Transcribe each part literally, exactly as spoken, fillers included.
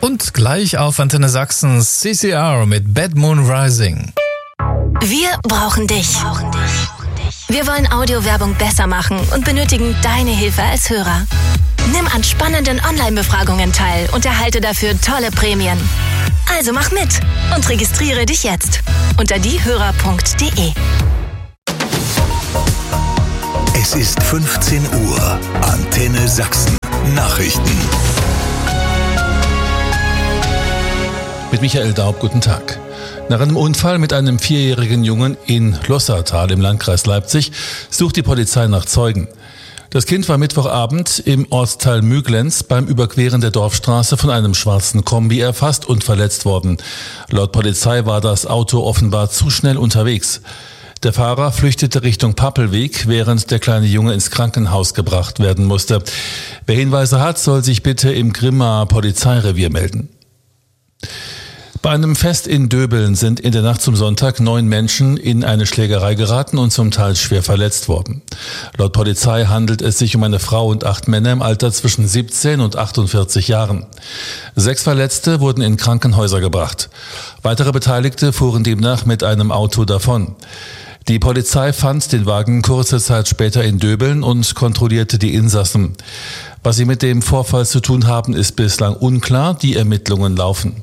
Und gleich auf Antenne Sachsen C C R mit Bad Moon Rising. Wir brauchen dich. Wir wollen Audiowerbung besser machen und benötigen deine Hilfe als Hörer. Nimm an spannenden Online-Befragungen teil und erhalte dafür tolle Prämien. Also mach mit und registriere dich jetzt unter diehörer punkt de. Es ist fünfzehn Uhr. Antenne Sachsen. Nachrichten. Mit Michael Daub, guten Tag. Nach einem Unfall mit einem vierjährigen Jungen in Lossertal im Landkreis Leipzig sucht die Polizei nach Zeugen. Das Kind war Mittwochabend im Ortsteil Müglenz beim Überqueren der Dorfstraße von einem schwarzen Kombi erfasst und verletzt worden. Laut Polizei war das Auto offenbar zu schnell unterwegs. Der Fahrer flüchtete Richtung Pappelweg, während der kleine Junge ins Krankenhaus gebracht werden musste. Wer Hinweise hat, soll sich bitte im Grimmaer Polizeirevier melden. Bei einem Fest in Döbeln sind in der Nacht zum Sonntag neun Menschen in eine Schlägerei geraten und zum Teil schwer verletzt worden. Laut Polizei handelt es sich um eine Frau und acht Männer im Alter zwischen siebzehn und achtundvierzig Jahren. Sechs Verletzte wurden in Krankenhäuser gebracht. Weitere Beteiligte fuhren demnach mit einem Auto davon. Die Polizei fand den Wagen kurze Zeit später in Döbeln und kontrollierte die Insassen. Was sie mit dem Vorfall zu tun haben, ist bislang unklar. Die Ermittlungen laufen.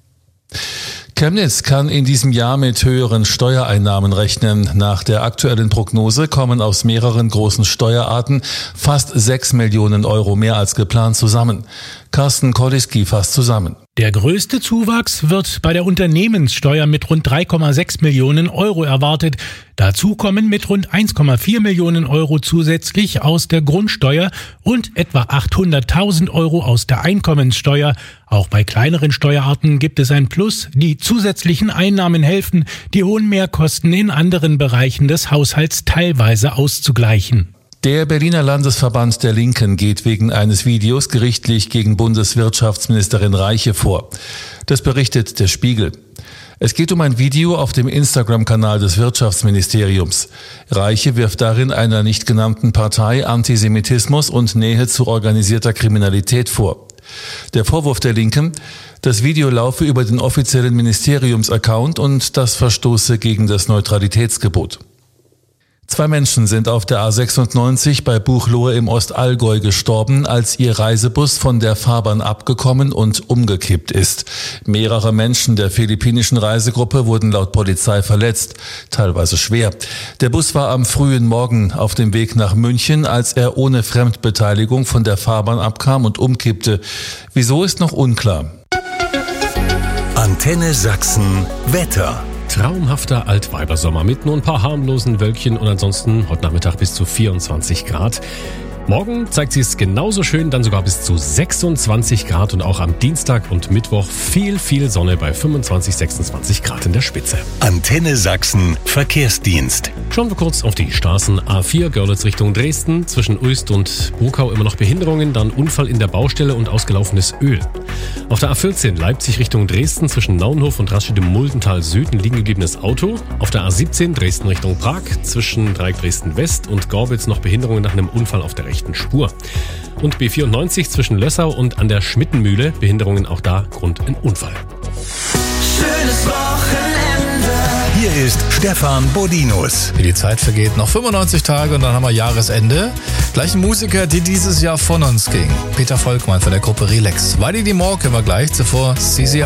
Chemnitz kann in diesem Jahr mit höheren Steuereinnahmen rechnen. Nach der aktuellen Prognose kommen aus mehreren großen Steuerarten fast sechs Millionen Euro mehr als geplant zusammen. Carsten Koliski fasst zusammen. Der größte Zuwachs wird bei der Unternehmenssteuer mit rund drei Komma sechs Millionen Euro erwartet. Dazu kommen mit rund eins Komma vier Millionen Euro zusätzlich aus der Grundsteuer und etwa achthunderttausend Euro aus der Einkommenssteuer. Auch bei kleineren Steuerarten gibt es ein Plus. Die zusätzlichen Einnahmen helfen, die hohen Mehrkosten in anderen Bereichen des Haushalts teilweise auszugleichen. Der Berliner Landesverband der Linken geht wegen eines Videos gerichtlich gegen Bundeswirtschaftsministerin Reiche vor. Das berichtet der Spiegel. Es geht um ein Video auf dem Instagram-Kanal des Wirtschaftsministeriums. Reiche wirft darin einer nicht genannten Partei Antisemitismus und Nähe zu organisierter Kriminalität vor. Der Vorwurf der Linken: Das Video laufe über den offiziellen Ministeriums-Account und das verstoße gegen das Neutralitätsgebot. Zwei Menschen sind auf der A sechsundneunzig bei Buchloe im Ostallgäu gestorben, als ihr Reisebus von der Fahrbahn abgekommen und umgekippt ist. Mehrere Menschen der philippinischen Reisegruppe wurden laut Polizei verletzt, teilweise schwer. Der Bus war am frühen Morgen auf dem Weg nach München, als er ohne Fremdbeteiligung von der Fahrbahn abkam und umkippte. Wieso, ist noch unklar. Antenne Sachsen Wetter. Traumhafter Altweibersommer mit nur ein paar harmlosen Wölkchen und ansonsten heute Nachmittag bis zu vierundzwanzig Grad. Morgen zeigt sie es genauso schön, dann sogar bis zu sechsundzwanzig Grad und auch am Dienstag und Mittwoch viel, viel Sonne bei fünfundzwanzig, sechsundzwanzig Grad in der Spitze. Antenne Sachsen Verkehrsdienst. Schauen wir kurz auf die Straßen. A vier Görlitz Richtung Dresden, zwischen Uelst und Bukau immer noch Behinderungen, dann Unfall in der Baustelle und ausgelaufenes Öl. Auf der A vierzehn Leipzig Richtung Dresden, zwischen Naunhof und Raschede-Muldental Süd ein liegen gebliebenes Auto. Auf der A siebzehn Dresden Richtung Prag, zwischen Dreieck Dresden West und Gorbitz noch Behinderungen nach einem Unfall auf der rechten Spur. Und B vierundneunzig zwischen Lössau und an der Schmittenmühle, Behinderungen auch da Grund ein Unfall. Schönes Wochenende. Hier ist Stefan Bodinus. Wie die Zeit vergeht, noch fünfundneunzig Tage und dann haben wir Jahresende. Gleich ein Musiker, die dieses Jahr von uns ging. Peter Volkmann von der Gruppe Relax. Weidi die Morgen wir gleich, zuvor C C R.